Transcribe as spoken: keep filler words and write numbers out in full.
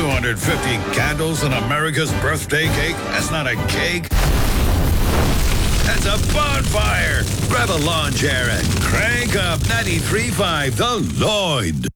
hundred fifty candles on America's birthday cake? That's not a cake. That's a bonfire. Grab a lawn chair and crank up ninety-three point five The Lloyd.